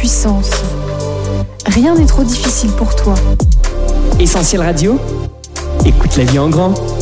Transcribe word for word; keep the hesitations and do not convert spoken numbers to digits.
puissance. Rien n'est trop difficile pour toi. Essentiel Radio, écoute la vie en grand.